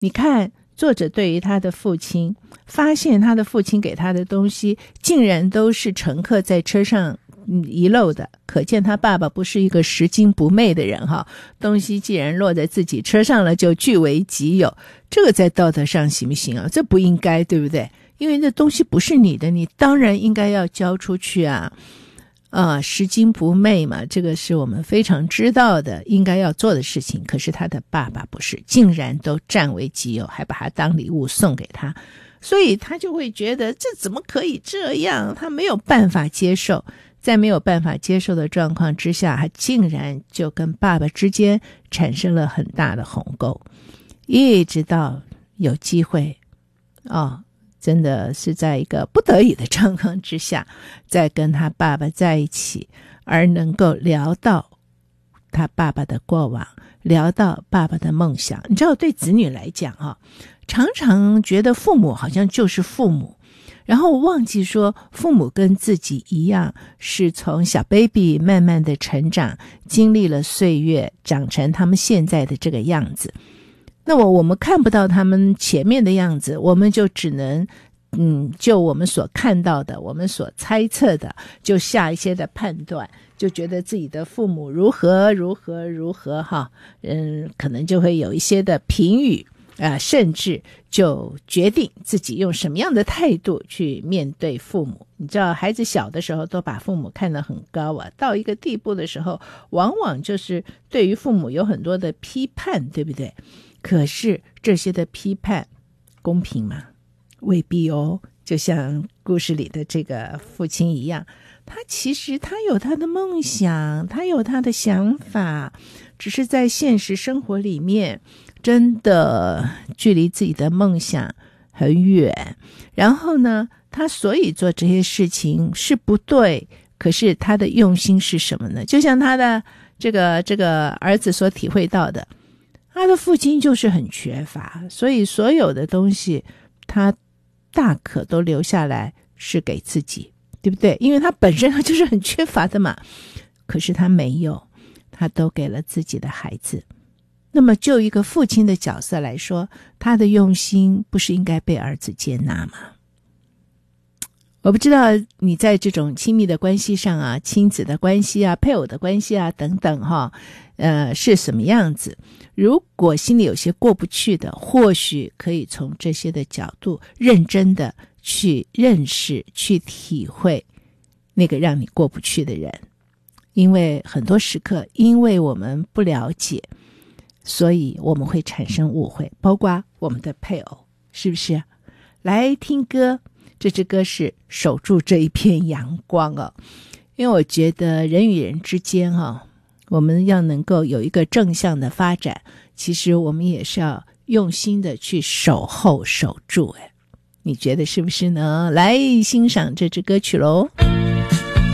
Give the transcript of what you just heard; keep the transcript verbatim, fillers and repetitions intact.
你看作者对于他的父亲，发现他的父亲给他的东西竟然都是乘客在车上遗漏的，可见他爸爸不是一个拾金不昧的人哈。东西既然落在自己车上了，就据为己有，这个在道德上行不行啊？这不应该，对不对？因为这东西不是你的，你当然应该要交出去啊。啊，拾金不昧嘛，这个是我们非常知道的，应该要做的事情。可是他的爸爸不是，竟然都占为己有，还把他当礼物送给他，所以他就会觉得这怎么可以这样？他没有办法接受，在没有办法接受的状况之下，他竟然就跟爸爸之间产生了很大的鸿沟，一直到有机会，哦。真的是在一个不得已的状况之下，在跟他爸爸在一起，而能够聊到他爸爸的过往，聊到爸爸的梦想。你知道，对子女来讲啊，常常觉得父母好像就是父母，然后忘记说父母跟自己一样，是从小 baby 慢慢的成长，经历了岁月，长成他们现在的这个样子。那么我们看不到他们前面的样子，我们就只能嗯，就我们所看到的，我们所猜测的，就下一些的判断，就觉得自己的父母如何如何如何哈，嗯，可能就会有一些的评语啊、呃，甚至就决定自己用什么样的态度去面对父母。你知道，孩子小的时候都把父母看得很高啊，到一个地步的时候，往往就是对于父母有很多的批判，对不对？可是这些的批判公平吗？未必哦。就像故事里的这个父亲一样，他其实他有他的梦想，他有他的想法，只是在现实生活里面真的距离自己的梦想很远。然后呢，他所以做这些事情是不对，可是他的用心是什么呢？就像他的这个这个儿子所体会到的，他的父亲就是很缺乏，所以所有的东西他大可都留下来是给自己，对不对？因为他本身他就是很缺乏的嘛。可是他没有，他都给了自己的孩子。那么就一个父亲的角色来说，他的用心不是应该被儿子接纳吗？我不知道你在这种亲密的关系上啊，亲子的关系啊，配偶的关系啊等等哈，呃是什么样子？如果心里有些过不去的，或许可以从这些的角度认真的去认识，去体会那个让你过不去的人。因为很多时刻，因为我们不了解，所以我们会产生误会，包括我们的配偶，是不是？来听歌，这支歌是《守住这一片阳光》哦。因为我觉得人与人之间啊，我们要能够有一个正向的发展，其实我们也是要用心的去守候守住。哎，你觉得是不是呢？来欣赏这支歌曲喽。